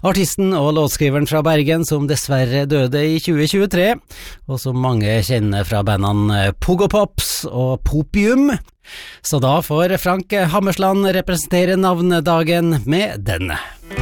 Artisten og låtskriveren fra Bergen som dessverre døde i 2023, og som mange kjenner fra bandene Pogo Pops og Popium. Så da får Frank Hammersland representere navnedagen med denne.